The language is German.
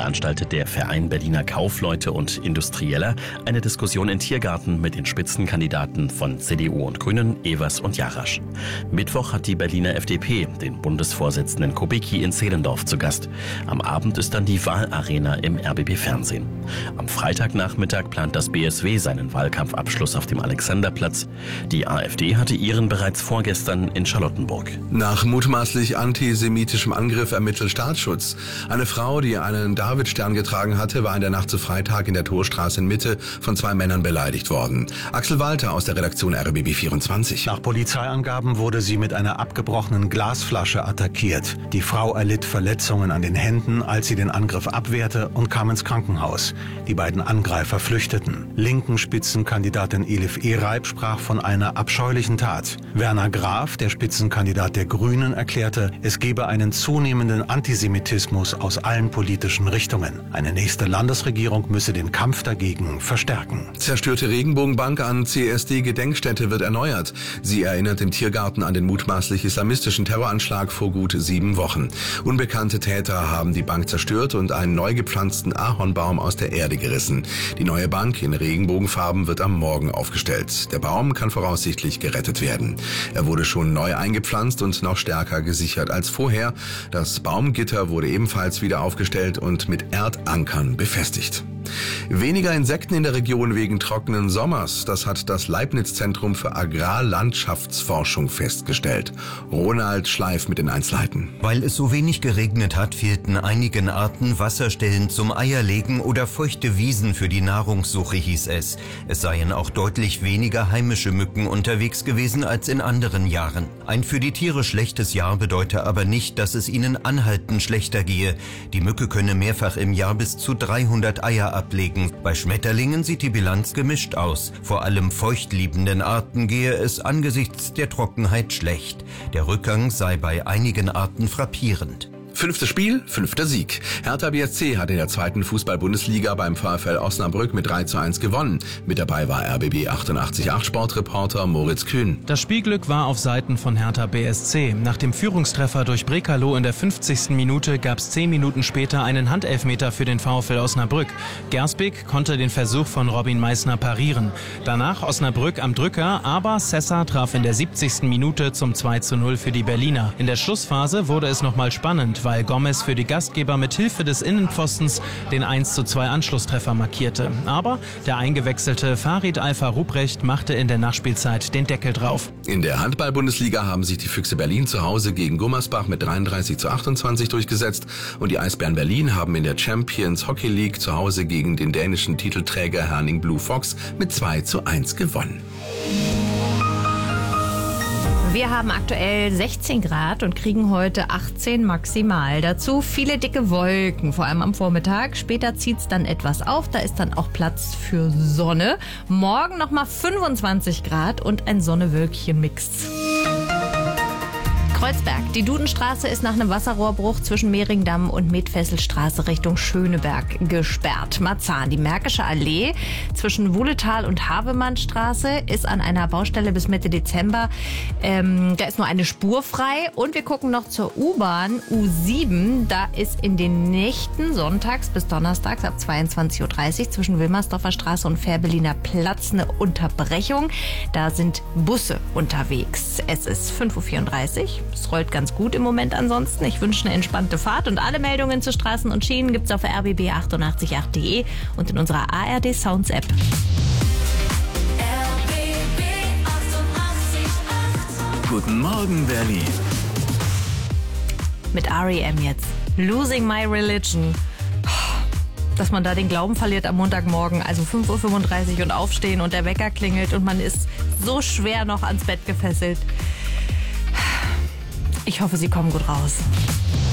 veranstaltet der Verein Berliner Kaufleute und Industrieller eine Diskussion in Tiergarten mit den Spitzenkandidaten von CDU und Grünen, Evers und Jarasch. Mittwoch hat die Berliner FDP den Bundesvorsitzenden Kubicki in Zehlendorf zu Gast. Am Abend ist dann die Wahlarena im RBB-Fernsehen. Am Freitagnachmittag plant das BSW seinen Wahlkampfabschluss auf dem Alexanderplatz. Die AfD hatte ihren bereits vorgestern in Charlottenburg. Nach mutmaßlich antisemitischem Angriff ermittelt Staatsschutz. Eine Frau, die einen Davidstern getragen hatte, war in der Nacht zu Freitag in der Torstraße in Mitte von 2 Männern beleidigt worden. Axel Walter aus der Redaktion RBB 24. Nach Polizeiangaben wurde sie mit einer abgebrochenen Glasflasche attackiert. Die Frau erlitt Verletzungen an den Händen, als sie den Angriff abwehrte und kam ins Krankenhaus. Die beiden Angreifer flüchteten. Linken Spitzenkandidatin Elif Ereib sprach von einer abscheulichen Tat. Werner Graf, der Spitzenkandidat der Grünen, erklärte, es gebe einen zunehmenden Antisemitismus aus allen politischen Richtungen. Eine nächste Landesregierung müsse den Kampf dagegen verstärken. Zerstörte Regenbogenbank an CSD-Gedenkstätte wird erneuert. Sie erinnert im Tiergarten an den mutmaßlich islamistischen Terroranschlag vor gut 7 Wochen. Unbekannte Täter haben die Bank zerstört und einen neu gepflanzten Ahornbaum aus der Erde gerissen. Die neue Bank in Regenbogenfarben wird am Morgen aufgestellt. Der Baum kann voraussichtlich gerettet werden. Er wurde schon neu eingepflanzt und noch stärker gesichert als vorher. Das Baumgitter wurde ebenfalls wieder aufgestellt und mit Erdankern befestigt. Weniger Insekten in der Region wegen trockenen Sommers, das hat das Leibniz-Zentrum für Agrarlandschaftsforschung festgestellt. Ronald Schleif mit den Einzelheiten. Weil es so wenig geregnet hat, fehlten einigen Arten Wasserstellen zum Eierlegen oder feuchte Wiesen für die Nahrungssuche, hieß es. Es seien auch deutlich weniger heimische Mücken unterwegs gewesen als in anderen Jahren. Ein für die Tiere schlechtes Jahr bedeute aber nicht, dass es ihnen anhaltend schlechter gehe. Die Mücke könne mehrfach im Jahr bis zu 300 Eier ablegen. Bei Schmetterlingen sieht die Bilanz gemischt aus. Vor allem feuchtliebenden Arten gehe es angesichts der Trockenheit schlecht. Der Rückgang sei bei einigen Arten frappierend. 5. Spiel, 5. Sieg. Hertha BSC hat in der 2. Fußball-Bundesliga beim VfL Osnabrück mit 3:1 gewonnen. Mit dabei war RBB 88.8 Sportreporter Moritz Kühn. Das Spielglück war auf Seiten von Hertha BSC. Nach dem Führungstreffer durch Brekalo in der 50. Minute gab es 10 Minuten später einen Handelfmeter für den VfL Osnabrück. Gersbeek konnte den Versuch von Robin Meissner parieren. Danach Osnabrück am Drücker, aber Sessa traf in der 70. Minute zum 2:0 für die Berliner. In der Schlussphase wurde es nochmal spannend, weil Gomez für die Gastgeber mit Hilfe des Innenpfostens den 1:2 Anschlusstreffer markierte. Aber der eingewechselte Farid Alpha-Ruprecht machte in der Nachspielzeit den Deckel drauf. In der Handball-Bundesliga haben sich die Füchse Berlin zu Hause gegen Gummersbach mit 33:28 durchgesetzt und die Eisbären Berlin haben in der Champions Hockey League zu Hause gegen den dänischen Titelträger Herning Blue Fox mit 2:1 gewonnen. Wir haben aktuell 16 Grad und kriegen heute 18 maximal. Dazu viele dicke Wolken, vor allem am Vormittag. Später zieht es dann etwas auf, da ist dann auch Platz für Sonne. Morgen nochmal 25 Grad und ein Sonne-Wölkchen-Mix. Kreuzberg. Die Dudenstraße ist nach einem Wasserrohrbruch zwischen Mehringdamm und Medfesselstraße Richtung Schöneberg gesperrt. Marzahn. Die Märkische Allee zwischen Wuhletal und Havemannstraße ist an einer Baustelle bis Mitte Dezember. Da ist nur eine Spur frei. Und wir gucken noch zur U-Bahn U7. Da ist in den Nächten sonntags bis donnerstags ab 22:30 Uhr zwischen Wilmersdorfer Straße und Fährberliner Platz eine Unterbrechung. Da sind Busse unterwegs. Es ist 5:34 Uhr. Es rollt ganz gut im Moment ansonsten. Ich wünsche eine entspannte Fahrt und alle Meldungen zu Straßen und Schienen gibt's auf rbb888.de und in unserer ARD Sounds App. RBB 88.8. Guten Morgen, Berlin. Mit R.E.M. jetzt. Losing My Religion. Dass man da den Glauben verliert am Montagmorgen, also 5:35 Uhr und aufstehen und der Wecker klingelt und man ist so schwer noch ans Bett gefesselt. Ich hoffe, Sie kommen gut raus.